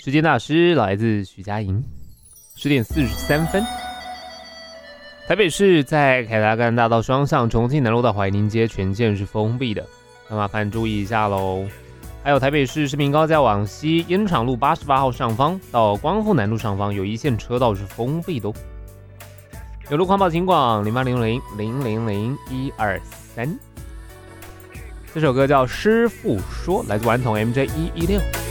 时间大师来自许佳莹，10点43分。台北市在凯达格兰大道双向、重庆南路到怀宁街全线是封闭的，那麻烦注意一下喽。还有台北市市民高架往西烟厂路88号上方到光复南路上方有一线车道是封闭的哦。有路况报警广0800000123。这首歌叫《师傅说》，来自顽童 MJ116。